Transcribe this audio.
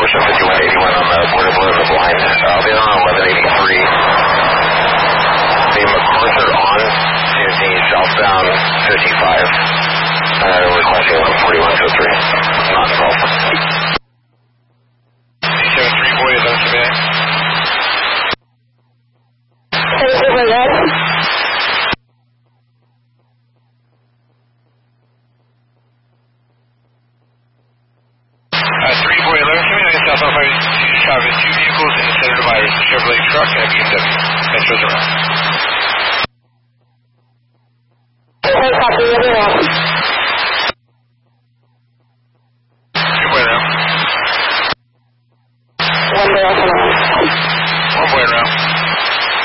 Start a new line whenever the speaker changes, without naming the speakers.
Porsche 5181 on the border below the blind. I'll be on 1183. The MacArthur on to the southbound 55. Requesting 141 to 3. Not involved. 73 boy is on command. Two vehicles in the center divider, the Chevrolet truck and a BMW. Metros around.